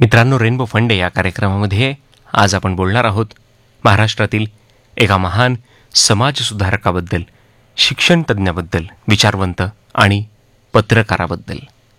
मित्रांनो, रेनबो फंडे या कार्यक्रमामध्ये आज आपण बोलणार आहोत महाराष्ट्रातील एका महान समाजसुधारकाबद्दल, शिक्षणतज्ञाबद्दल, विचारवंत आणि पत्रकाराबद्दल.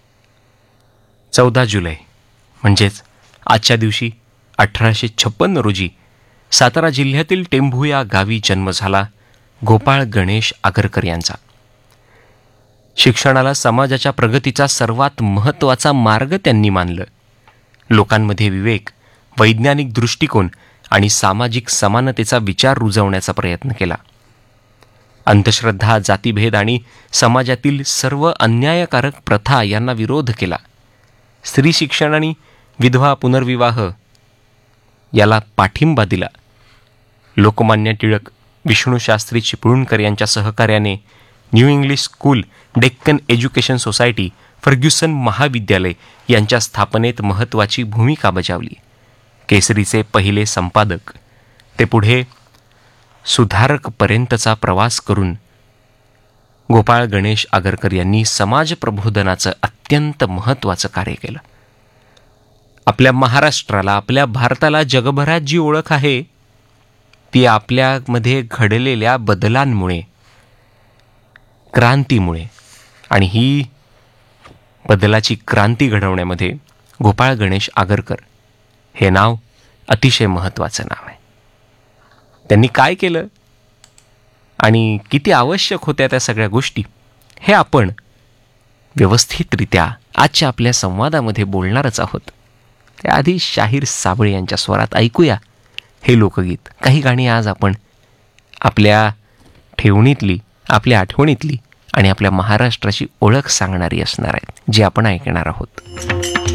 14 जुलै म्हणजेच आजच्या दिवशी 1856 रोजी सातारा जिल्ह्यातील टेंभू या गावी जन्म झाला गोपाळ गणेश आगरकर यांचा. शिक्षणाला समाजाच्या प्रगतीचा सर्वात महत्त्वाचा मार्ग त्यांनी मानलं. लोकांमध्ये विवेक, वैज्ञानिक दृष्टिकोन आणि सामाजिक समानतेचा विचार रुजवण्याचा प्रयत्न केला. अंधश्रद्धा, जातीभेद आणि समाजातील सर्व अन्यायकारक प्रथा यांना विरोध केला. स्त्री शिक्षण आणि विधवा पुनर्विवाह याला पाठिंबा दिला. लोकमान्य टिळक, विष्णुशास्त्री चिपळूणकर यांच्या सहकार्याने new English school, Deccan education society, Fergusson महाविद्यालय यांच्या स्थापनेत महत्त्वाची भूमिका बजावली. केसरीचे पहिले संपादक ते पुढे सुधारकपर्यंतचा प्रवास करून गोपाळ गणेश आगरकर यांनी समाज प्रबोधनाचं अत्यंत महत्त्वाचं कार्य केलं. आपल्या महाराष्ट्राला, आपल्या भारताला जगभरात जी ओळख आहे ती आपल्यामध्ये घडलेल्या बदलांमुळे, क्रांतीमुळे, आणि ही बदलाची क्रांती घडवण्यामध्ये गोपाळ गणेश आगरकर हे नाव अतिशय महत्त्वाचं नाव आहे. त्यांनी काय केलं आणि किती आवश्यक होत्या त्या सगळ्या गोष्टी हे आपण व्यवस्थितरित्या आजच्या आपल्या संवादामध्ये बोलणारच आहोत. त्याआधी शाहीर साबळे यांच्या स्वरात ऐकूया हे लोकगीत. काही गाणी आज आपण आपल्या ठेवणीतली, आपल्या आठवणीतली आणि आपल्या महाराष्ट्राची ओळख सांगणारी असणार आहेत, जी आपण ऐकणार आहोत.